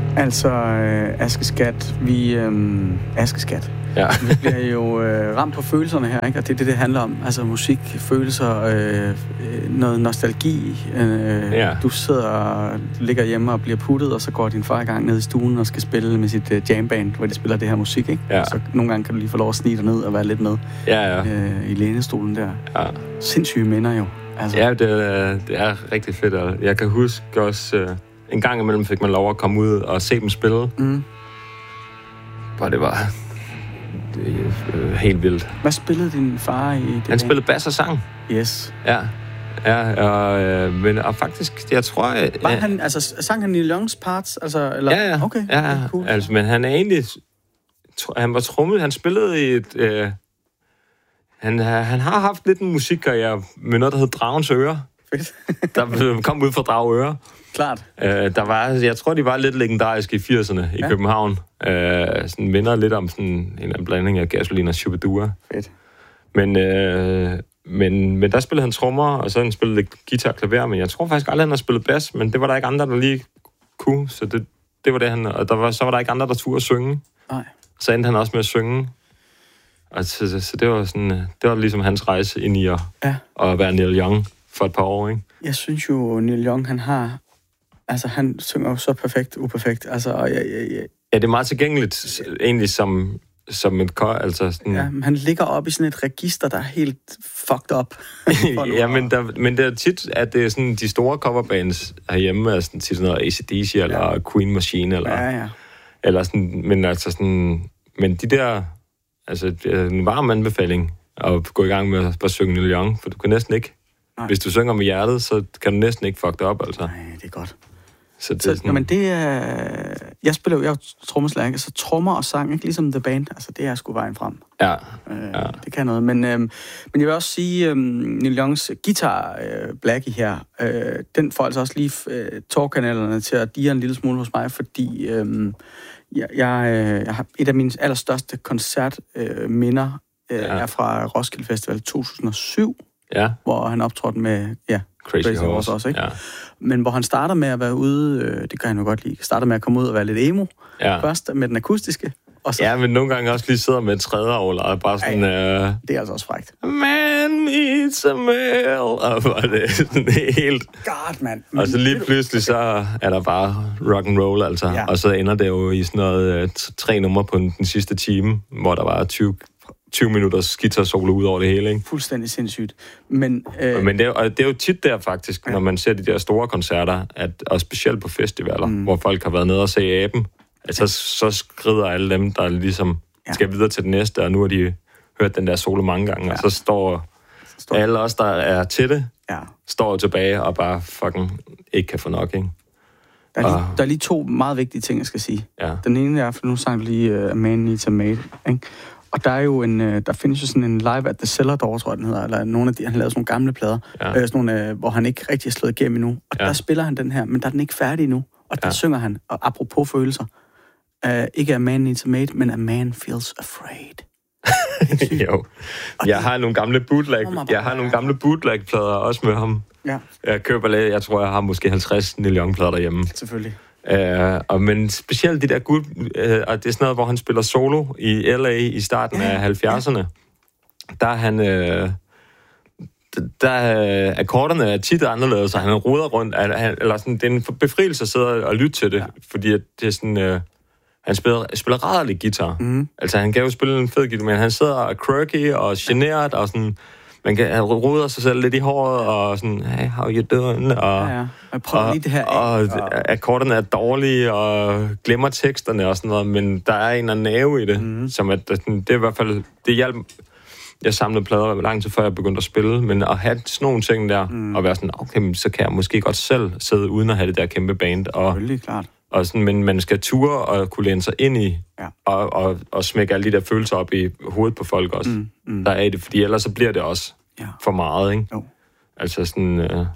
Altså, Askeskat, Askeskat. Ja. Vi bliver jo ramt på følelserne her, ikke? Og det er det handler om. Altså musik, følelser, noget nostalgi. Du sidder og ligger hjemme og bliver puttet, og så går din far i gang ned i stuen og skal spille med sit jamband, hvor de spiller det her musik, ikke? Ja. Så nogle gange kan du lige få lov at snige dig ned og være lidt med i lænestolen der. Ja. Sindssyge minder jo. Altså. Ja, det er rigtig fedt. Og jeg kan huske også, en gang imellem fik man lov at komme ud og se dem spille. Og det var helt vildt. Hvad spillede din far i det? Han spillede bass og sang. Yes. Ja, og faktisk, jeg tror... sang han Neil Youngs parts? Altså, eller? Ja. Okay, ja. Cool. Altså, men han er egentlig... Han var trommet, han spillede i et... Han har haft lidt en musikkarriere med noget, der hed Dragens Øre. Fedt. Der kom ud fra Dragøre. Klart. Jeg tror, de var lidt legendariske i 80'erne i København. Sådan minder lidt om sådan en eller anden blanding af Gasolin og Shubidua. Fedt. Men der spillede han trommer, og så han spillede lidt guitar og klaver, men jeg tror faktisk aldrig, han har spillet bas, men det var der ikke andre, der lige kunne, så det var det, han... Og så var der ikke andre, der turde at synge. Nej. Så endte han også med at synge. Og så det var sådan... Det var ligesom hans rejse ind i at være Neil Young for et par år, ikke? Jeg synes jo, Neil Young, han synger jo så perfekt, uperfekt. Altså, Ja, det er meget tilgængeligt, egentlig som et kor, altså sådan... Ja, han ligger op i sådan et register, der er helt fucked up. Ja, men det er tit, at det er sådan, de store coverbands herhjemme er sådan, til sådan noget AC/DC eller Queen Machine, eller... Eller sådan, men de der... Altså, det er en varm anbefaling at gå i gang med at synge Neil Young, for du kan næsten ikke... Nej. Hvis du synger med hjertet, så kan du næsten ikke fuck det op, altså. Nej, det er godt. Så det er sådan... Jamen, det er... Jeg er trommeslager, så trommer og sang, ikke ligesom The Band, altså det er sgu vejen frem. Ja. Det kan noget. Men jeg vil også sige, Neil Youngs guitar Blackie her, den får altså også lige tårkanalerne til at dire en lille smule hos mig, fordi jeg har et af mine allerstørste koncertminder er fra Roskilde Festival 2007, hvor han optrådte med Crazy Horse også, ikke? Ja. Men hvor han starter med at være ude, det kan han jo godt lide, starter med at komme ud og være lidt emo, først med den akustiske. Og så... Ja, men nogle gange også lige sidder med et træderovl, og bare sådan... Det er altså også frækt. Man meets a male, og det er sådan helt... God, man. Og så lige pludselig, så er der bare rock and roll, altså. Ja. Og så ender det jo i sådan noget 3 numre på den sidste time, hvor der var 20 minutters guitar-solo ud over det hele, ikke? Fuldstændig sindssygt. Men det er jo tit der faktisk, når man ser de der store koncerter, og specielt på festivaler, hvor folk har været nede og se Aben, så skrider alle dem, der ligesom skal videre til det næste, og nu har de hørt den der solo mange gange, og så står alle os, der er til det, står tilbage og bare fucking ikke kan få nok, ikke? Der er lige 2 meget vigtige ting, jeg skal sige. Ja. Den ene er, for nu sang du lige A Man Needs a Maid, ikke? Og der er jo der findes jo sådan en Live at the Cellar Door, tror jeg, den hedder, eller nogle af de, han lavede sådan nogle gamle plader, sådan nogle, hvor han ikke rigtig er slået igennem endnu. Og der spiller han den her, men der er den ikke færdig endnu. Og der synger han, og apropos følelser, ikke A Man Needs a Maid, men A Man Feels Afraid. Jo. Jeg har nogle gamle bootleg-plader også med ham. Ja. Jeg tror, jeg har måske 50 Neil Young-plader derhjemme. Selvfølgelig. Men specielt de der og det er sådan noget, hvor han spiller solo i LA i starten af 70'erne. Der er han... akkorderne er tit anderledes, så han roder rundt. Eller sådan, det er en befrielse at sidde og lytte til det, fordi det er sådan... Han spiller rædderlig guitar. Altså, han kan jo spille en fed guitar, men han sidder og quirky og generet, og sådan... Han roder sig selv lidt i håret, og sådan, hey, how you doing? Og lige det her og akkorderne er dårlige, og glemmer teksterne og sådan noget, men der er en eller nerve i det, som at det er i hvert fald, det hjalp. Jeg samlede plader lang tid før jeg begyndte at spille, men at have sådan nogle ting der, og være sådan, okay, så kan jeg måske godt selv sidde uden at have det der kæmpe band. Selvfølgelig, klart. Og sådan, men man skal ture og kunne læne sig ind i, og smække alle de der følelser op i hovedet på folk også. Der er det, fordi ellers så bliver det også for meget, ikke? Jo. Altså sådan,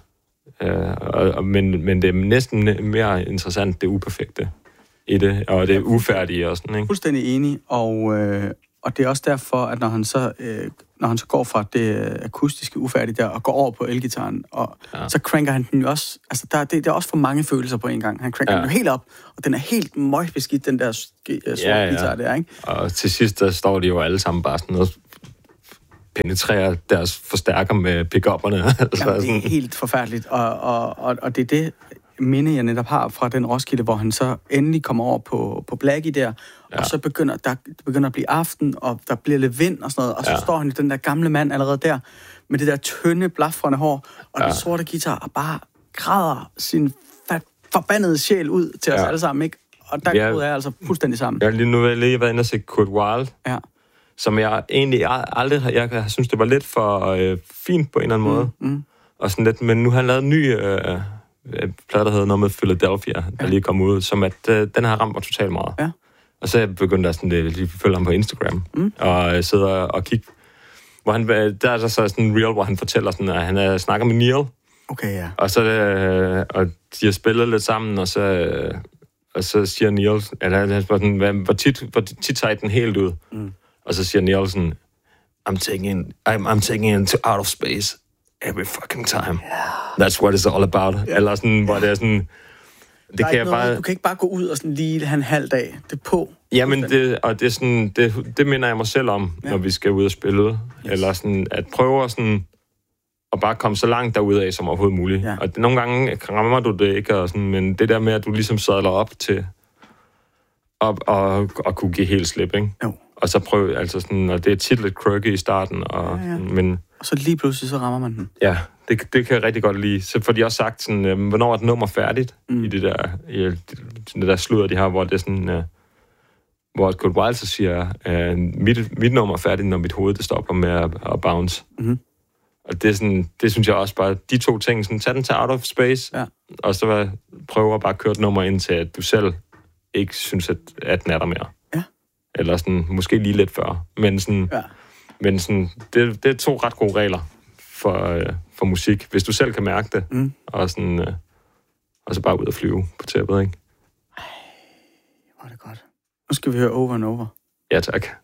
men det er næsten mere interessant, det uperfekte i det, og det ufærdige og sådan, ikke? Fuldstændig enig, og Og det er også derfor, at når han så går fra det akustiske ufærdige der, og går over på elgitaren, og så cranker han den jo også, altså det er også for mange følelser på en gang. Han cranker den jo helt op, og den er helt møgbeskidt, den der sorte guitar der, ikke? Og til sidst, der står de jo alle sammen bare sådan noget, penetrerer deres forstærker med pick-upperne. Jamen, det er helt forfærdeligt, og det er det minde, jeg netop har fra den Roskilde, hvor han så endelig kommer over på Blackie der, og så begynder at blive aften, og der bliver lidt vind og sådan noget, og så står han den der gamle mand allerede der, med det der tynde, blafrende hår, og den sorte guitar, og bare græder sin forbandede sjæl ud til os alle sammen, ikke? Og der bryder jeg altså fuldstændig sammen. Jeg har lige været inde og se Kurt Weill, som jeg egentlig aldrig jeg synes, det var lidt for fint på en eller anden måde, og sådan lidt, men nu har han lavet en ny plade, der hedder noget med Philadelphia, der lige kom ud, som at den har ramt mig totalt meget. Ja. Og så begyndte jeg sådan lige følge ham på Instagram, og sidder og kigge, hvor han, der er så sådan en reel, hvor han fortæller sådan, at han snakker med Neil. Okay, ja. Og så og de har spillet lidt sammen, og så siger Neil, eller sådan, hvor tit tager den helt ud. Og så siger Neil sådan, I'm taking it to out of space every fucking time. That's what it's all about. Eller sådan, hvor det er sådan... Det kan jeg bare... Du kan ikke bare gå ud og sådan lige have en halv dag. Det er på. Jamen, det er sådan, det minder jeg mig selv om, når vi skal ud og spille. Yes. Eller sådan, at prøve sådan, at bare komme så langt derudad som overhovedet muligt. Ja. Og nogle gange rammer du det ikke, og sådan, men det der med, at du ligesom sadler op til og kunne give helt slip, ikke? Jo. Og så prøve, altså sådan, og det er tit lidt quirky i starten, og men... Og så lige pludselig, så rammer man den. Ja, det kan jeg rigtig godt lide. Så får de også sagt sådan, hvornår er et nummer færdigt i det der sludder, de har, hvor det er sådan, hvor Kurt Weill så siger, mit nummer er færdigt, når mit hoved det stopper med at bounce. Mm-hmm. Og det er sådan, det synes jeg også bare, de to ting, sådan, tag den til out of space, og så prøve at bare køre et nummer ind til, at du selv ikke synes, at den er der mere. Ja. Eller sådan, måske lige lidt før. Men sådan, men sådan det er to ret gode regler for musik, hvis du selv kan mærke det, og sådan, og så bare ud og flyve på tæppet, ikke? Ej, hvor er det godt. Nu skal vi høre Over and Over. Ja, tak.